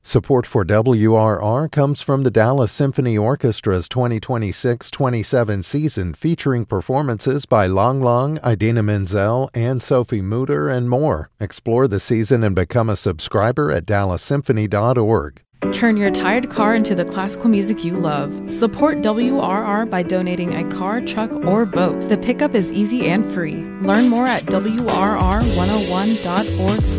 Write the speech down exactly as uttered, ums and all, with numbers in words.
Support for W R R comes from the Dallas Symphony Orchestra's twenty twenty-six twenty-seven season, featuring performances by Lang Lang, Idina Menzel, and Sophie Mutter, and more. Explore the season and become a subscriber at dallas symphony dot org. Turn your tired car into the classical music you love. Support W R R by donating a car, truck, or boat. The pickup is easy and free. Learn more at W R R one oh one dot org